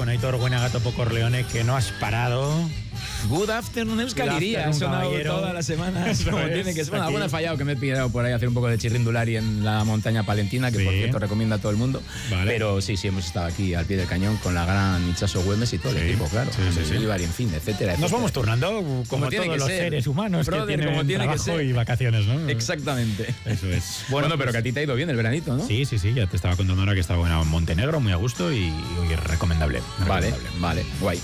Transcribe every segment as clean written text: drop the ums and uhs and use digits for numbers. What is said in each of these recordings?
con Aitor Buenagato Corleone, que no has parado. Good afternoon, Euskal Hiria. Ha sonado todas las semanas como tiene que ser. Bueno, alguna he fallado, que me he pillado por ahí a hacer un poco de chirrindulari en la montaña palentina, que por cierto recomiendo a todo el mundo. Vale. Pero sí, hemos estado aquí al pie del cañón con la gran Itxaso Güemes y todo el equipo, claro. Sí. En fin, etcétera. Nos vamos turnando como todos los seres humanos, brother, que tienen como tiene trabajo que ser. Y vacaciones, ¿no? Exactamente. Eso es. Bueno, pero que a ti te ha ido bien el veranito, ¿no? Sí, ya te estaba contando ahora que estaba en Montenegro, muy a gusto y recomendable. Vale, guay.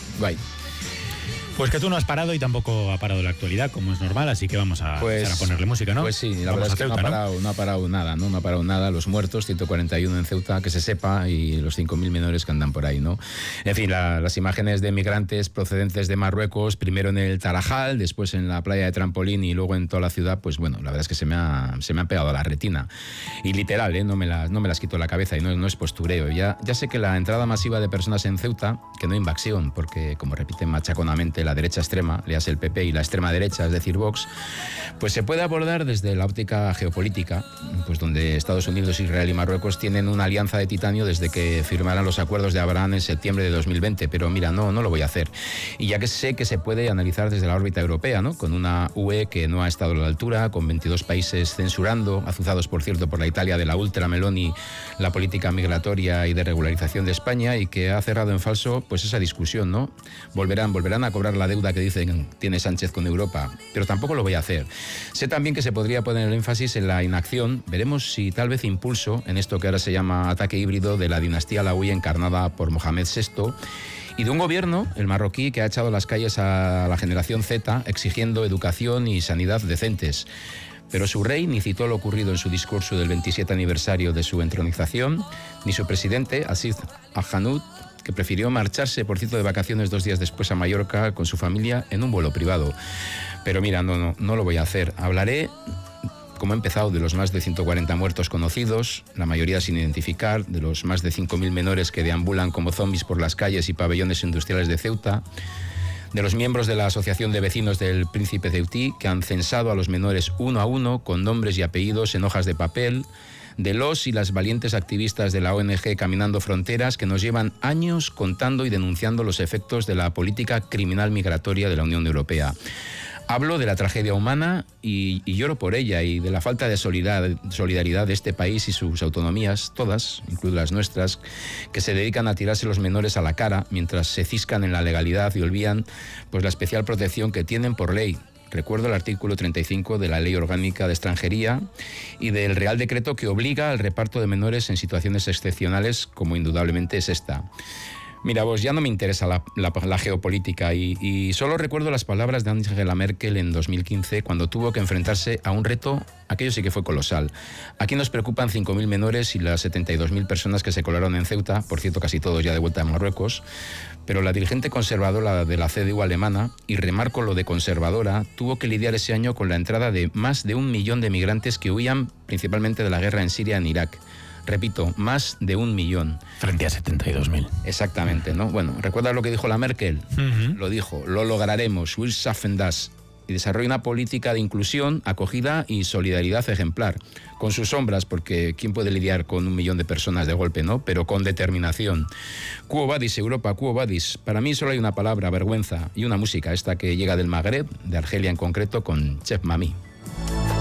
Pues que tú no has parado y tampoco ha parado la actualidad, como es normal, así que vamos a empezar a ponerle música, ¿no? Pues sí, la verdad es que Ceuta, no ha parado nada. Los muertos, 141 en Ceuta, que se sepa, y los 5.000 menores que andan por ahí, ¿no? En fin, las imágenes de migrantes procedentes de Marruecos, primero en el Tarajal, después en la playa de Trampolín y luego en toda la ciudad, pues bueno, la verdad es que se me ha pegado a la retina. Y literal, no me las quito de la cabeza y no es postureo. Ya sé que la entrada masiva de personas en Ceuta, que no invasión, porque como repiten machaconamente la derecha extrema, le hace el PP, y la extrema derecha, es decir, Vox, pues se puede abordar desde la óptica geopolítica, pues donde Estados Unidos, Israel y Marruecos tienen una alianza de titanio desde que firmaran los acuerdos de Abraham en septiembre de 2020, pero mira, no lo voy a hacer. Y ya que sé que se puede analizar desde la órbita europea, ¿no? Con una UE que no ha estado a la altura, con 22 países censurando, azuzados por cierto por la Italia de la ultra Meloni, la política migratoria y de regularización de España, y que ha cerrado en falso pues esa discusión, ¿no? Volverán a cobrar la deuda que dicen tiene Sánchez con Europa, pero tampoco lo voy a hacer. Sé también que se podría poner el énfasis en la inacción, veremos si tal vez impulso en esto que ahora se llama ataque híbrido de la dinastía Alawi encarnada por Mohamed VI, y de un gobierno, el marroquí, que ha echado a las calles a la generación Z exigiendo educación y sanidad decentes. Pero su rey ni citó lo ocurrido en su discurso del 27 aniversario de su entronización, ni su presidente, Aziz Al-Hanout, que prefirió marcharse, por cierto, de vacaciones 2 días después a Mallorca con su familia en un vuelo privado. Pero mira, no lo voy a hacer. Hablaré, como he empezado, de los más de 140 muertos conocidos, la mayoría sin identificar, de los más de 5.000 menores que deambulan como zombies por las calles y pabellones industriales de Ceuta, de los miembros de la Asociación de Vecinos del Príncipe Ceutí, que han censado a los menores uno a uno, con nombres y apellidos en hojas de papel, de los y las valientes activistas de la ONG Caminando Fronteras, que nos llevan años contando y denunciando los efectos de la política criminal migratoria de la Unión Europea. Hablo de la tragedia humana y lloro por ella, y de la falta de solidaridad de este país y sus autonomías, todas, incluidas las nuestras, que se dedican a tirarse los menores a la cara mientras se ciscan en la legalidad y olvidan pues la especial protección que tienen por ley. Recuerdo el artículo 35 de la Ley Orgánica de Extranjería y del Real Decreto que obliga al reparto de menores en situaciones excepcionales, como indudablemente es esta. Mira, vos, ya no me interesa la geopolítica y solo recuerdo las palabras de Angela Merkel en 2015 cuando tuvo que enfrentarse a un reto, aquello sí que fue colosal. Aquí nos preocupan 5.000 menores y las 72.000 personas que se colaron en Ceuta, por cierto casi todos ya de vuelta a Marruecos, pero la dirigente conservadora de la CDU alemana, y remarco lo de conservadora, tuvo que lidiar ese año con la entrada de más de 1 millón de migrantes que huían principalmente de la guerra en Siria y en Irak. Repito, más de 1 millón. Frente a 72.000. Exactamente, ¿no? Bueno, ¿recuerdas lo que dijo la Merkel? Lo dijo, lo lograremos, wir schaffen das. Y desarrolla una política de inclusión, acogida y solidaridad ejemplar. Con sus sombras, porque ¿quién puede lidiar con 1 millón de personas de golpe, no? Pero con determinación. Quo vadis, Europa, quo vadis. Para mí solo hay una palabra, vergüenza, y una música, esta que llega del Magreb, de Argelia en concreto, con Chef Mami.